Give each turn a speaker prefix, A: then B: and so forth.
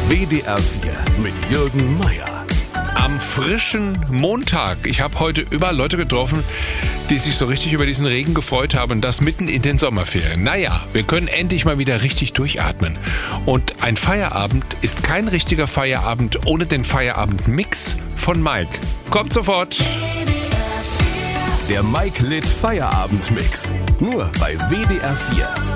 A: WDR 4 mit Jürgen Meier.
B: Am frischen Montag. Ich habe heute überall Leute getroffen, die sich so richtig über diesen Regen gefreut haben, das mitten in den Sommerferien. Naja, wir können endlich mal wieder richtig durchatmen. Und ein Feierabend ist kein richtiger Feierabend ohne den Feierabend-Mix von Mike. Kommt sofort!
A: Der Mike Litt Feierabend-Mix. Nur bei WDR 4.